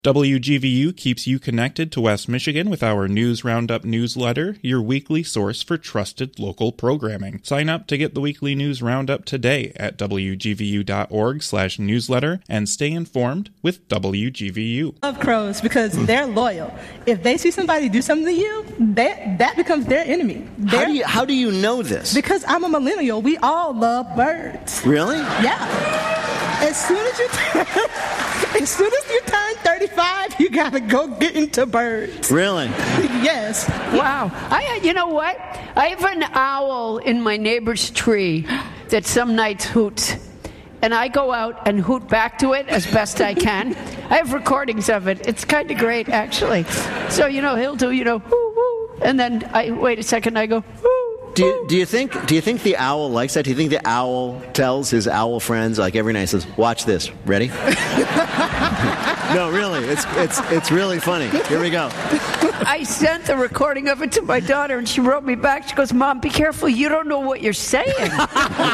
WGVU keeps you connected to West Michigan with our News Roundup newsletter, your weekly source for trusted local programming. Sign up to get the weekly News Roundup today at wgvu.org/newsletter and stay informed with WGVU. I love crows because they're loyal. If they see somebody do something to you, that becomes their enemy. How do you know this? Because I'm a millennial. We all love birds. Really? Yeah. As soon as you turn 35, you gotta go get into birds. Really? Yes. Wow. You know what? I have an owl in my neighbor's tree that some nights hoots. And I go out and hoot back to it as best I can. I have recordings of it. It's kind of great, actually. So, he'll do, woo, woo. And then I wait a second, I go, woo. Do you think the owl likes that? Do you think the owl tells his owl friends, like, every night, says, "Watch this, ready"? No, really, it's really funny. Here we go. I sent the recording of it to my daughter, and she wrote me back. She goes, "Mom, be careful. You don't know what you're saying."